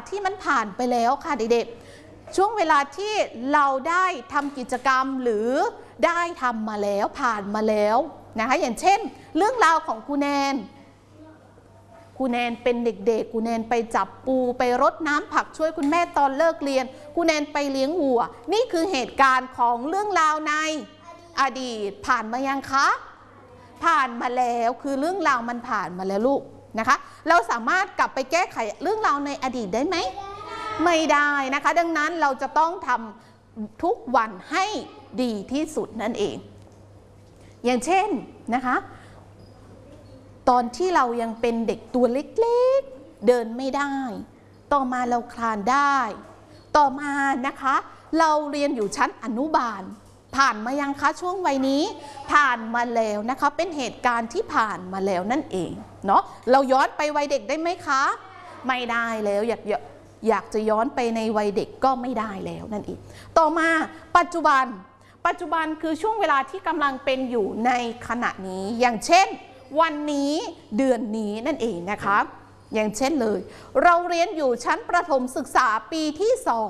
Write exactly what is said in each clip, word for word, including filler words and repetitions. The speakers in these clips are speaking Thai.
ที่มันผ่านไปแล้วค่ะเด็กๆช่วงเวลาที่เราได้ทำกิจกรรมหรือได้ทำมาแล้วผ่านมาแล้วนะคะอย่างเช่นเรื่องราวของครูแนนครูแนนเป็นเด็กๆครูแนนไปจับปูไปรดน้ำผักช่วยคุณแม่ตอนเลิกเรียนครูแนนไปเลี้ยงวัวนี่คือเหตุการณ์ของเรื่องราวในอดีตผ่านมายังคะผ่านมาแล้วคือเรื่องราวมันผ่านมาแล้วลูกนะคะเราสามารถกลับไปแก้ไขเรื่องราวในอดีตได้ไหมไม่ได้นะคะดังนั้นเราจะต้องทำทุกวันให้ดีที่สุดนั่นเองอย่างเช่นนะคะตอนที่เรายังเป็นเด็กตัวเล็กๆเดินไม่ได้ต่อมาเราคลานได้ต่อมานะคะเราเรียนอยู่ชั้นอนุบาลผ่านมายังคะช่วงวัยนี้ผ่านมาแล้วนะคะเป็นเหตุการณ์ที่ผ่านมาแล้วนั่นเองเนาะเราย้อนไปวัยเด็กได้ไหมคะไม่ได้แล้วอยากอยากจะย้อนไปในวัยเด็กก็ไม่ได้แล้วนั่นเองต่อมาปัจจุบันปัจจุบันคือช่วงเวลาที่กำลังเป็นอยู่ในขณะนี้อย่างเช่นวันนี้เดือนนี้นั่นเองนะคะอย่างเช่นเลยเราเรียนอยู่ชั้นประถมศึกษาปีที่สอง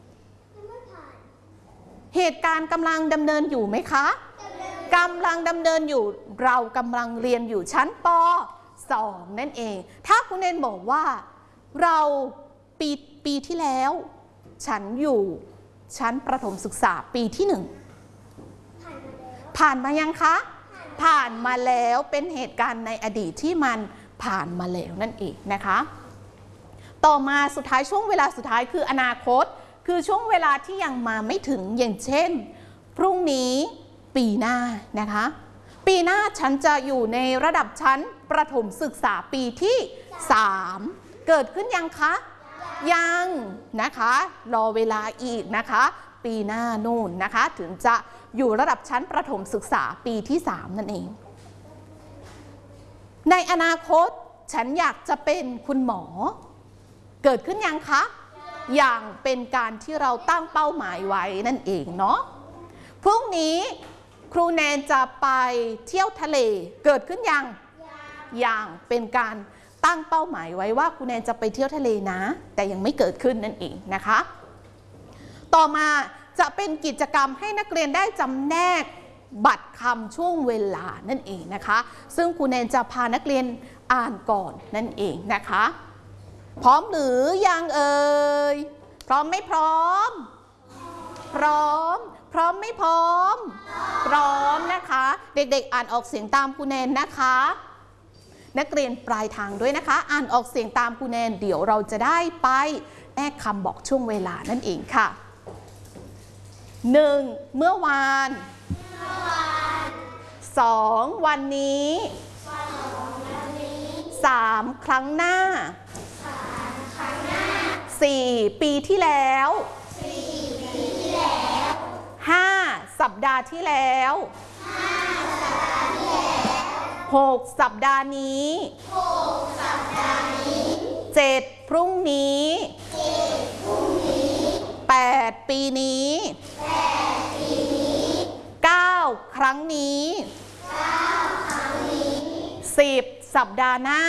เหตุการณ์กำลังดำเนินอยู่ไหมคะกำลังดำเนินอยู่เรากำลังเรียนอยู่ชั้นป.สอง นั่นเองถ้าคุณเนนบอกว่าเราปีปีที่แล้วฉันอยู่ชั้นประถมศึกษาปีที่หนึ่งผ่านมายังคะผ่านมาแล้วเป็นเหตุการณ์ในอดีตที่มันผ่านมาแล้วนั่นเองนะคะต่อมาสุดท้ายช่วงเวลาสุดท้ายคืออนาคตคือช่วงเวลาที่ยังมาไม่ถึงอย่างเช่นพรุ่งนี้ปีหน้านะคะปีหน้าฉันจะอยู่ในระดับชั้นประถมศึกษาปีที่สามเกิดขึ้นยังคะยังนะคะรอเวลาอีกนะคะปีหน้านู่นนะคะถึงจะอยู่ระดับชั้นประถมศึกษาปีที่สามนั่นเองในอนาคตฉันอยากจะเป็นคุณหมอเกิดขึ้นยังคะอย่างเป็นการที่เราตั้งเป้าหมายไว้นั่นเองเนาะพรุ่งนี้ครูแนนจะไปเที่ยวทะเลเกิดขึ้นยังอย่างเป็นการตั้งเป้าหมายไว้ว่าครูแนนจะไปเที่ยวทะเลนะแต่ยังไม่เกิดขึ้นนั่นเองนะคะต่อมาจะเป็นกิจกรรมให้นักเรียนได้จำแนกบัตรคำช่วงเวลานั่นเองนะคะซึ่งครูแนนจะพานักเรียนอ่านก่อนนั่นเองนะคะพร้อมหรือยังเอ่ยพร้อมไม่พร้อมพร้อมพร้อมไม่พร้อมพร้อมนะคะเด็กๆอ่านออกเสียงตามครูแนนนะคะนักเรียนปลายทางด้วยนะคะอ่านออกเสียงตามครูแนนเดี๋ยวเราจะได้ไปแนกคำบอกช่วงเวลานั่นเองค่ะหนึ่งเมื่อวานสองวันนี้สามครั้งหน้าสี่ปีที่แล้วห้าสัปดาห์ที่แล้วหกสัปดาห์นี้เจ็ดพรุ่งนี้แปดปีนี้เก้าครั้งนี้สิบสัปดาห์หน้า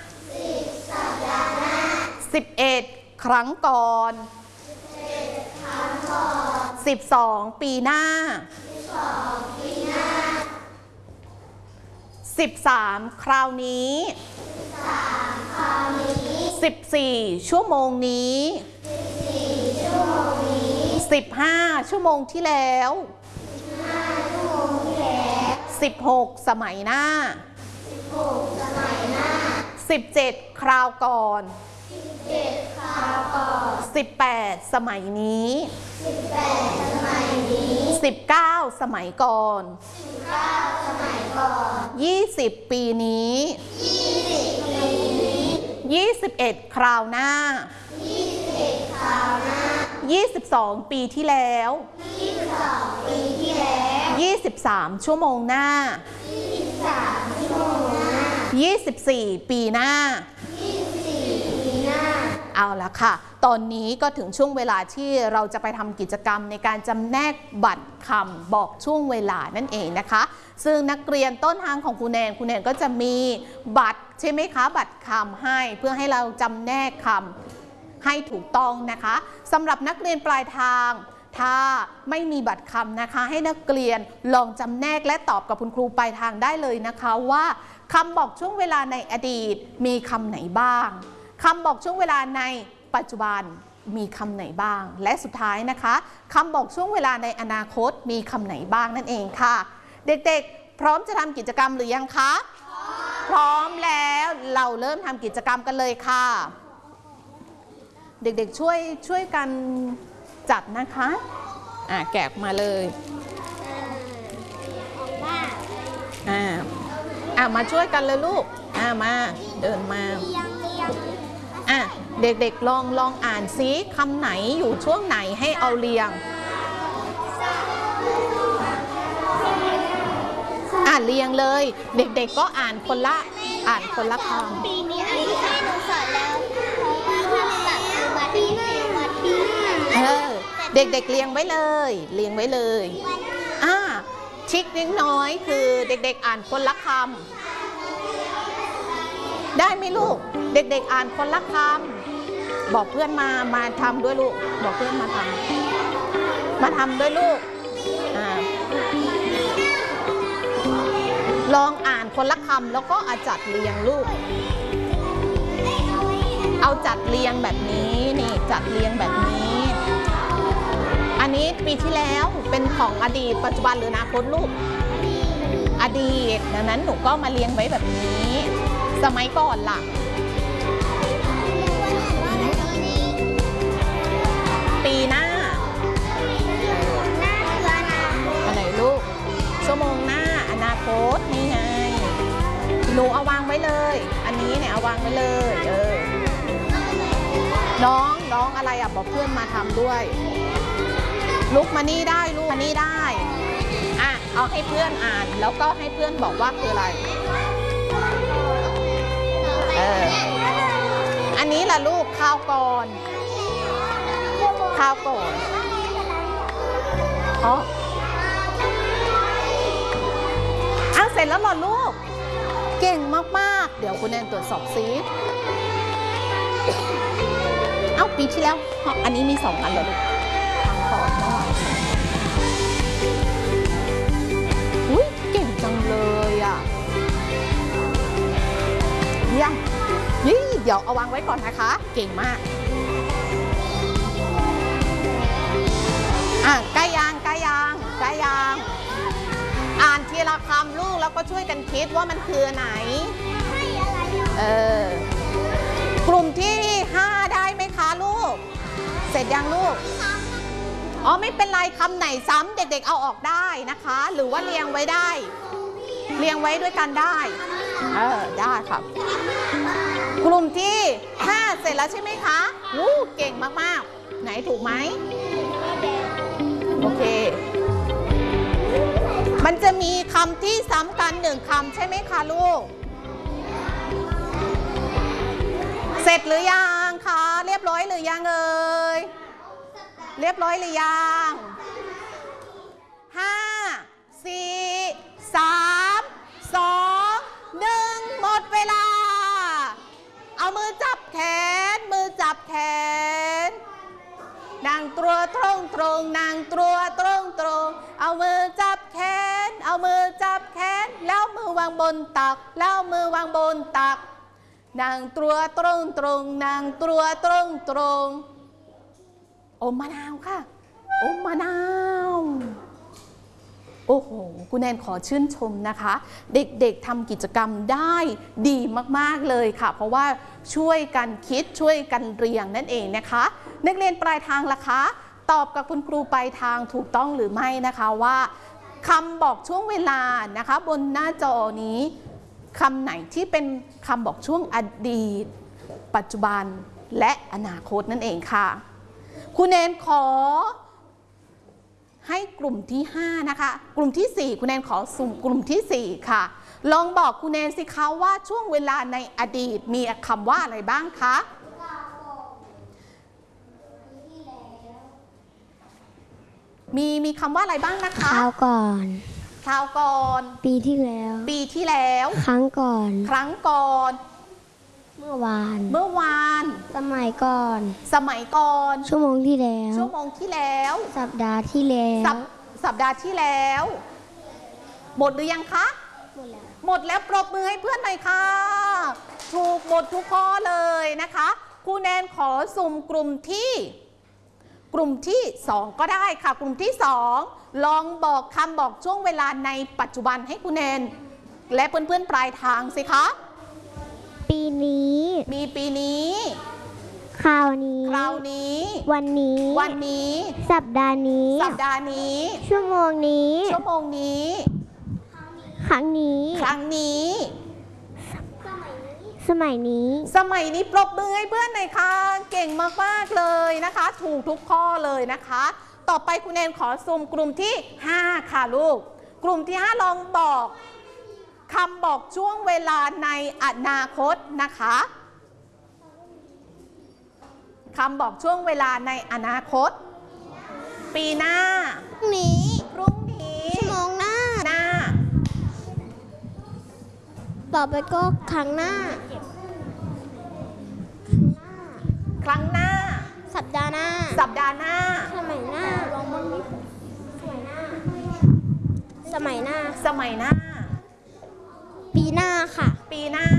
สิบเอ็ดครั้งก่อนสิบสองปีหน้าสิบสามคราวนี้สิบสี่ชั่วโมงนี้สิบห้าชั่วโมงที่แล้วสิบหกสมัยหน้าสิบเจ็ดคราวก่อนสิบแปดสมัยนี้สิบเก้าสมัยก่อนยี่สิบปีนี้ยี่สิบเอ็ดคราวหน้ายี่สิบสองปีที่แล้วยี่สิบสามชั่วโมงหน้ายี่สิบสี่ปีหน้าเอาละค่ะตอนนี้ก็ถึงช่วงเวลาที่เราจะไปทำกิจกรรมในการจำแนกบัตรคำบอกช่วงเวลานั่นเองนะคะซึ่งนักเรียนต้นทางของครูแนนครูแนนก็จะมีบัตรใช่ไหมคะบัตรคำให้เพื่อให้เราจำแนกคำให้ถูกต้องนะคะสำหรับนักเรียนปลายทางถ้าไม่มีบัตรคำนะคะให้นักเรียนลองจำแนกและตอบกับคุณครูปลายทางได้เลยนะคะว่าคำบอกช่วงเวลาในอดีตมีคำไหนบ้างคำบอกช่วงเวลาในปัจจุบันมีคำไหนบ้างและสุดท้ายนะคะคำบอกช่วงเวลาในอนาคตมีคำไหนบ้างนั่นเองค่ะเด็กๆพร้อมจะทำกิจกรรมหรือยังคะพร้อมแล้วเราเริ่มทำกิจกรรมกันเลยค่ะเด็กๆช่วยช่วยกันจัดนะคะอ่ะแกะมาเลยอ่าอ่ะมาช่วยกันเลยลูกอ่ะมาเดินมาอ่ะเด็กๆลองลองอ่านซิคำไหนอยู่ช่วงไหนให้เอาเรียงอ่านเรียงเลยเด็กๆก็อ่านคนละอ่านคนละคำปีนี้อันนี้ให้หนูสอนแล้วเพราะว่าถ้าแบบคือมาที่มาที่เออเด็กๆเรียงไว้เลยเรียงไว้เลยอ่าทริคนิดน้อยคือเด็กๆอ่านคนละคำได้ไหมลูกเด็กๆอ่านคนละคำบอกเพื่อนมามาทำด้วยลูกบอกเพื่อนมาทำมาทำด้วยลูกอ่าลองอ่านคนละคำแล้วก็อาจัดเรียงลูกเอาจัดเรียงแบบนี้นี่จัดเรียงแบบนี้อันนี้ปีที่แล้วเป็นของอดีตปัจจุบันหรืออนาคตลูกอดีตดังนั้นหนูก็มาเรียงไว้แบบนี้สมัยก่อนล่ะปีหน้าอันไหนลูกชั่วโมงหน้าอนาคตนี่ไงหนูเอาวางไว้เลยอันนี้เนี่ยเอาวางไว้เลยเออน้องน้องอะไรอ่ะบอกเพื่อนมาทำด้วยลุกมานี่ได้ลูกมานี่ได้อ่ะเอาให้เพื่อนอ่านแล้วก็ให้เพื่อนบอกว่าคืออะไรเอออันนี้ล่ะลูกข้าวก่อนข้าวก่อนอ๋ออ้าวเสร็จแล้วเหรอลูกเก่งมากๆเดี๋ยวคุณแนนตรวจสอบซิเอ้าปีที่แล้วอันนี้มีสองอันเลยลูกทำก่อนเนาะอุ้ยเก่งจังเลยอ่ะเยี่ยมนี่เดี๋ยวเอาวางไว้ก่อนนะคะเก่งมากอ่ะใกล้ยางใกล้ยางใกล้ยางอ่านทีละคำลูกแล้วก็ช่วยกันคิดว่ามันคือไหนเออกลุ่มที่ห้าได้ไหมคะลูกเสร็จยังลูกอ๋อไม่เป็นไรคำไหนซ้ำเด็กๆเอาออกได้นะคะหรือว่าเรียงไว้ได้เรียงไว้ด้วยกันได้เออได้ครับกลุ่มที่ห้าเสร็จแล้วใช่ไหมคะวู้เก่งมากๆไหนถูกไหมโอเคมันจะมีคำที่ซ้ำกันหนึ่งคำใช่ไหมคะลูกเสร็จหรือยังคะเรียบร้อยหรือยังเอ่ยเรียบร้อยหรือยังห้าสี่สามสองหนึ่งหมดเวลาเอามือจับแขนมือจับแขนนั่งตัวตรงตรงนั่งตัวตรงตรงเอามือจับแขนเอามือจับแขนแล้วมือวางบนตักแล้วมือวางบนตักนั่งตัวตรงตรงนั่งตัวตรงตรงอมมะนาวค่ะอมมะนาวโอ้โหคุณแนนขอชื่นชมนะคะเด็กๆทำกิจกรรมได้ดีมากๆเลยค่ะเพราะว่าช่วยกันคิดช่วยกันเรียงนั่นเองนะคะนักเรียนปลายทางล่ะคะตอบกับคุณครูปลายทางถูกต้องหรือไม่นะคะว่าคำบอกช่วงเวลานะคะบนหน้าจอนี้คำไหนที่เป็นคำบอกช่วงอดีตปัจจุบันและอนาคตนั่นเองค่ะคุณแนนขอให้กลุ่มที่ห้านะคะกลุ่มที่สี่คุณแนนขอสุ่มกลุ่มที่สี่ค่ะลองบอกคุณแนนสิคะว่าช่วงเวลาในอดีตมีคำว่าอะไรบ้างคะมีมีคำว่าอะไรบ้างนะคะคราวก่อนคราวก่อนปีที่แล้วปีที่แล้วครั้งก่อนครั้งก่อนเมื่อวานเมื่อวานสมัยก่อนสมัยก่อนชั่วโมงที่แล้วชั่วโมงที่แล้วสัปดาห์ที่แล้วสัปสัปดาห์ที่แล้ว หมดหรือยังคะหมดแล้วหมดแล้วปรบมือให้เพื่อนหน่อยค่ะ ถูกหมดทุกข้อเลยนะคะครูแนนขอสุ่มกลุ่มที่ กลุ่มที่สองก็ได้ค่ะ กลุ่มที่สองลองบอกคำบอกช่วงเวลาในปัจจุบันให้ครูแนนและเพื่อนๆปลายทางสิคะปีนี้มีปีนี้คราวนี้คราวนี้วันนี้วันนี้สัปดาห์นี้สัปดาห์นี้ชั่วโมงนี้ชั่วโมงนี้ครั้งนี้ครั้งนี้สมัยนี้สมัยนี้ปรบมือให้เพื่อนหน่อยค่ะ เก่งมากๆเลยนะคะ ถูกทุกข้อเลยนะคะ ต่อไปคุณแนนขอซูมกลุ่มที่ห้าค่ะลูก กลุ่มที่ห้าลองบอกคำบอกช่วงเวลาในอนาคตนะคะคำบอกช่วงเวลาในอนาคต ปีหน้าพรุ่งนี้พรุ่งนี้ชั่วโมงหน้าหน้าต่อไปก็ครั้งหน้าครั้งหน้าสัปดาห์หน้าสัปดาห์หน้าสมัยหน้า สมัยหน้าสมัยหน้าปีหน้าค่ะปีหน้า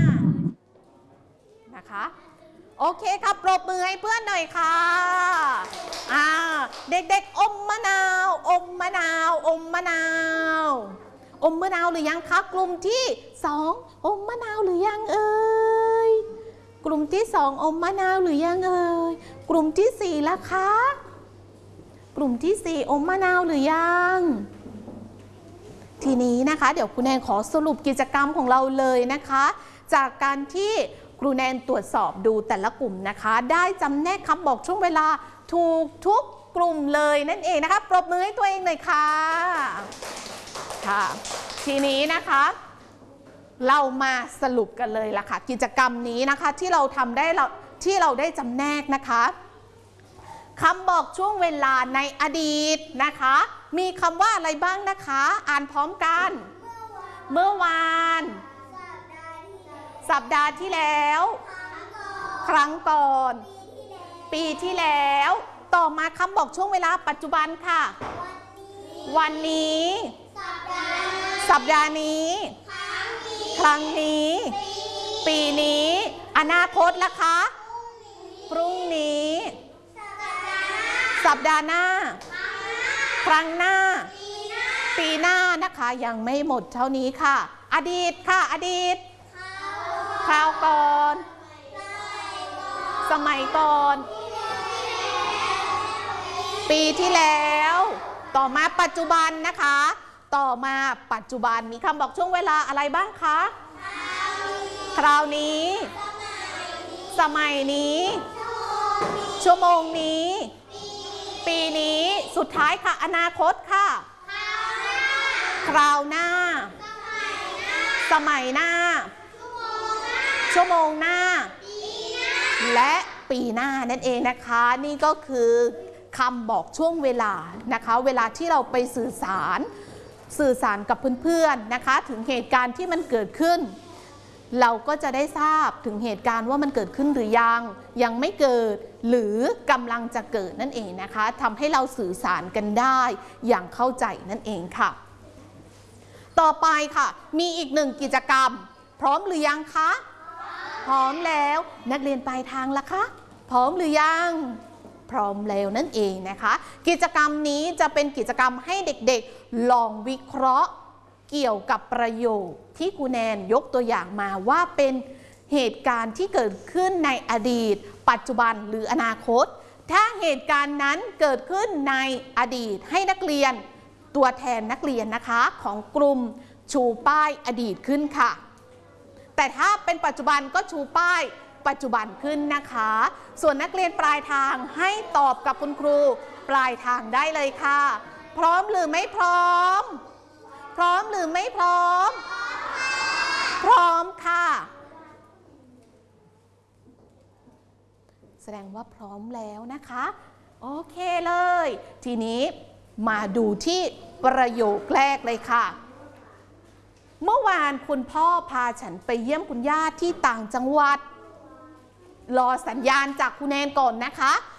นะคะโอเคครับปรบมือให้เพื่อนหน่อยค่ะอ่าเด็กๆอมมะนาวอมมะนาวอมมะนาวอมมะนาวหรือยังคะกลุ่มที่สองอมมะนาวหรือยังเอ่ยกลุ่มที่สองอมมะนาวหรือยังเอ่ยกลุ่มที่สี่ล่ะคะกลุ่มที่สี่อมมะนาวหรือยังทีนี้นะคะเดี๋ยวครูแนนขอสรุปกิจกรรมของเราเลยนะคะจากการที่ครูแนนตรวจสอบดูแต่ละกลุ่มนะคะได้จำแนกคำบอกช่วงเวลาถูกทุกกลุ่มเลยนั่นเองนะคะปรบมือให้ตัวเองหน่อยค่ะค่ะทีนี้นะคะเรามาสรุปกันเลยล่ะค่ะกิจกรรมนี้นะคะที่เราทำได้เราที่เราได้จำแนกนะคะคำบอกช่วงเวลาในอดีตนะคะมีคำว่าอะไรบ้างนะคะอ่านพร้อมกันเมื่อวานสัปดาห์ที่แล้วครั้งก่อนปีที่แล้วต่อมาคำบอกช่วงเวลาปัจจุบันค่ะวันนี้สัปดาห์นี้ครั้งนี้ปีนี้อนาคตล่ะคะพรุ่งนี้สัปดาห์หน้าครั้งหน้าปีหน้านะคะยังไม่หมดเท่านี้ค่ะอดีตค่ะอดีตคราวก่อนสมัยก่อนปีที่แล้วต่อมาปัจจุบันนะคะต่อมาปัจจุบันมีคำบอกช่วงเวลาอะไรบ้างคะคราวนี้สมัยนี้ชั่วโมงนี้ปีนี้สุดท้ายค่ะอนาคตค่ะคราวหน้าสมัยหน้าชั่วโมงหน้าและปีหน้านั่นเองนะคะนี่ก็คือคำบอกช่วงเวลานะคะเวลาที่เราไปสื่อสารสื่อสารกับเพื่อนๆนะคะถึงเหตุการณ์ที่มันเกิดขึ้นเราก็จะได้ทราบถึงเหตุการณ์ว่ามันเกิดขึ้นหรือยังยังไม่เกิดหรือกำลังจะเกิดนั่นเองนะคะทำให้เราสื่อสารกันได้อย่างเข้าใจนั่นเองค่ะต่อไปค่ะมีอีกหนึ่งกิจกรรมพร้อมหรือยังคะพร้อมแล้วนักเรียนปลายทางล่ะคะพร้อมหรือยังพร้อมแล้วนั่นเองนะคะกิจกรรมนี้จะเป็นกิจกรรมให้เด็กๆลองวิเคราะห์เกี่ยวกับประโยคที่ครูแนนยกตัวอย่างมาว่าเป็นเหตุการณ์ที่เกิดขึ้นในอดีตปัจจุบันหรืออนาคตถ้าเหตุการณ์นั้นเกิดขึ้นในอดีตให้นักเรียนตัวแทนนักเรียนนะคะของกลุ่มชูป้ายอดีตขึ้นค่ะแต่ถ้าเป็นปัจจุบันก็ชูป้ายปัจจุบันขึ้นนะคะส่วนนักเรียนปลายทางให้ตอบกับคุณครูปลายทางได้เลยค่ะพร้อมหรือไม่พร้อมพร้อมหรือไม่พร้อมพร้อมค่ะแสดงว่าพร้อมแล้วนะคะโอเคเลยทีนี้มาดูที่ประโยคแรกเลยค่ะเมื่อวานคุณพ่อพาฉันไปเยี่ยมคุณย่าที่ต่างจังหวัดรอสัญญาณจากคุณแนนก่อนนะคะ